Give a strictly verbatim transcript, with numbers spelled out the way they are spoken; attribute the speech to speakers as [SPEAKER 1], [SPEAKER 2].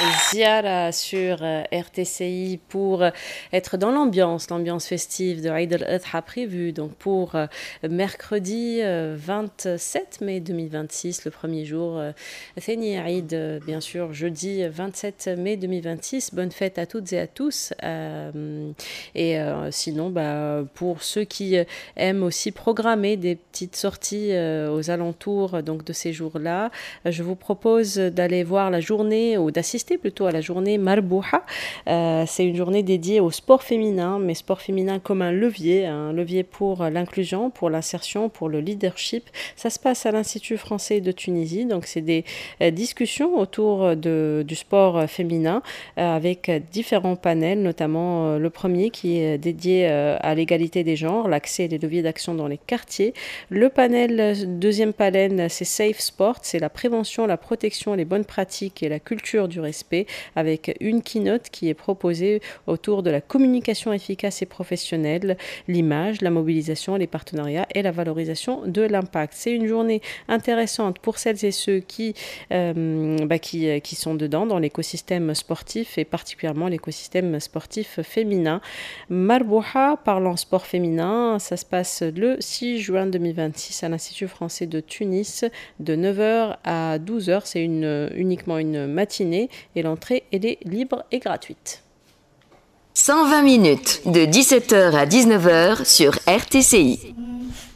[SPEAKER 1] Ziara sur euh, R T C I pour euh, être dans l'ambiance, l'ambiance festive de Eid al-Adha prévue donc pour euh, mercredi euh, vingt-sept mai deux mille vingt-six, le premier jour. Euh, Thani Eid, euh, bien sûr, jeudi vingt-sept mai deux mille vingt-six. Bonne fête à toutes et à tous. Euh, et euh, sinon, bah, pour ceux qui euh, aiment aussi programmer des petites sorties euh, aux alentours donc, de ces jours-là, je vous propose d'aller voir la journée ou d'assister plutôt à la journée Marbouha. Euh, c'est une journée dédiée au sport féminin, mais sport féminin comme un levier, un levier pour l'inclusion, pour l'insertion, pour le leadership. Ça se passe à l'Institut français de Tunisie, donc c'est des euh, discussions autour de, du sport féminin euh, avec différents panels, notamment euh, le premier qui est dédié euh, à l'égalité des genres, l'accès et les leviers d'action dans les quartiers. Le panel, deuxième panel, c'est Safe Sport, c'est la prévention, la protection, les bonnes pratiques et la culture du respect, avec une keynote qui est proposée autour de la communication efficace et professionnelle, l'image, la mobilisation, les partenariats et la valorisation de l'impact. C'est une journée intéressante pour celles et ceux qui, euh, bah, qui, qui sont dedans dans l'écosystème sportif et particulièrement l'écosystème sportif féminin. Marbouha, parlant sport féminin, ça se passe le six juin deux mille vingt-six à l'Institut français de Tunis de neuf heures à douze heures. C'est une, uniquement une matinée et l'entrée elle est libre et gratuite.
[SPEAKER 2] cent vingt minutes de dix-sept heures à dix-neuf heures sur R T C I.